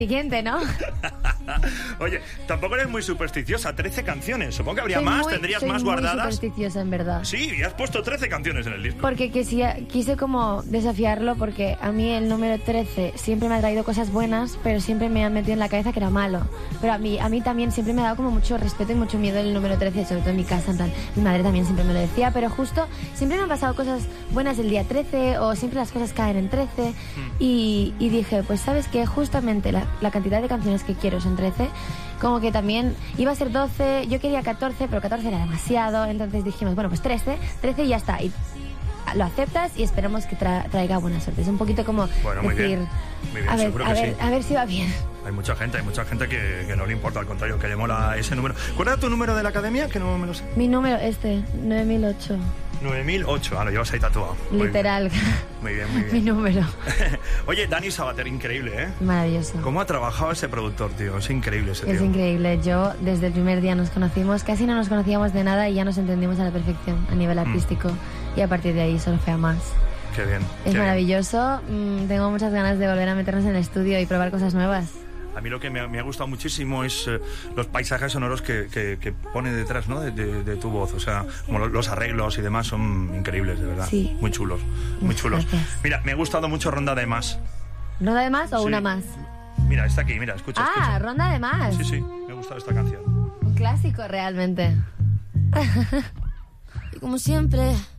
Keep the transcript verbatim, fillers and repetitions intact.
Siguiente, ¿no? Oye, tampoco eres muy supersticiosa, trece canciones. Supongo que habría soy más, muy, tendrías soy más muy guardadas. supersticiosa, en verdad. Sí, y has puesto trece canciones en el disco. Porque quise, quise como desafiarlo, porque a mí el número trece siempre me ha traído cosas buenas, pero siempre me han metido en la cabeza que era malo. Pero a mí, a mí también siempre me ha dado como mucho respeto y mucho miedo el número trece, sobre todo en mi casa, en plan, mi madre también siempre me lo decía, pero justo siempre me han pasado cosas buenas el día trece, o siempre las cosas caen en trece, mm. y, y dije, pues sabes que justamente la, la cantidad de canciones que quiero son trece, como que también iba a ser doce, yo quería catorce, pero catorce era demasiado, entonces dijimos, bueno, pues trece, trece y ya está, y lo aceptas y esperamos que tra- traiga buena suerte. Es un poquito como bueno, muy decir, bien. Muy bien, a ver, seguro a que ver, sí. a ver si va bien. Hay mucha gente, hay mucha gente que, que no le importa, al contrario, que le mola ese número. ¿Cuál era tu número de la academia? Que no me lo sé. Mi número, este, nueve mil ocho. nueve mil ocho, ah, lo llevas ahí tatuado. Muy Literal. Bien. Muy bien, muy bien. Mi número. Oye, Dani Sabater, increíble, ¿eh? Maravilloso. ¿Cómo ha trabajado ese productor, tío? Es increíble ese tío. Es increíble. Yo, desde el primer día nos conocimos, casi no nos conocíamos de nada y ya nos entendimos a la perfección a nivel artístico. Mm. Y a partir de ahí solo fue a más. Qué bien. Es qué maravilloso. Bien. Mm, tengo muchas ganas de volver a meternos en el estudio y probar cosas nuevas. A mí lo que me, me ha gustado muchísimo es eh, los paisajes sonoros que, que, que pone detrás, ¿no? de, de, de tu voz. O sea, como los, los arreglos y demás son increíbles, de verdad. Sí. Muy chulos, muy Muchas chulos. Gracias. Mira, me ha gustado mucho Ronda de Más. ¿Ronda de Más o sí. una más? Mira, está aquí, mira, escucha, Ah, escucha. Ronda de Más. Sí, sí, me ha gustado esta canción. Un clásico realmente. Y como siempre...